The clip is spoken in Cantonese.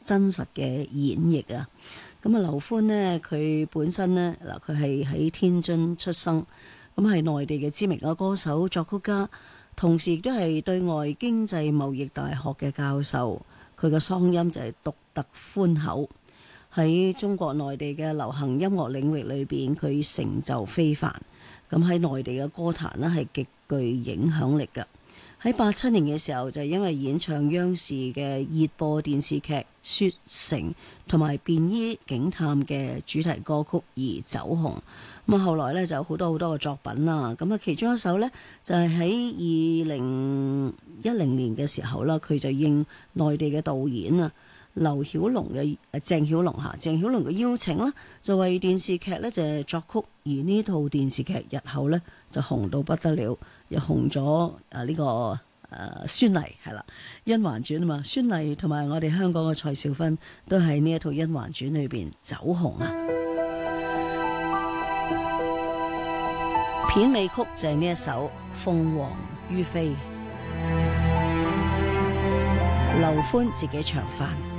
真實嘅演繹啊。咁啊，劉歡呢，佢本身呢，嗱，佢係喺天津出生，咁係內地嘅知名嘅歌手、作曲家，同時亦都係對外經濟貿易大學嘅教授。佢嘅嗓音就係獨特寬厚，喺中國內地嘅流行音樂領域裏邊，佢成就非凡。咁喺內地嘅歌壇呢，係極具影響力嘅。喺87年嘅時候，就因為演唱央視嘅熱播電視劇《雪城》同埋《便衣警探》嘅主題歌曲而走紅。咁啊，後來呢，就好多嘅作品啦。咁啊，其中一首呢，就係喺2010年嘅時候啦，佢就應內地嘅導演啊劉曉龍嘅鄭曉龍嘅邀請啦，就為電視劇呢就作曲。而呢套電視劇日後呢，就紅到不得了，又紅咗呢個孫儷係啦，《甄嬛傳》啊嘛，孫儷同埋我哋香港嘅蔡少芬都喺呢一套《甄嬛傳》裏邊走紅啊。片尾曲就係呢一首《鳳凰于飛》，劉歡自己唱返。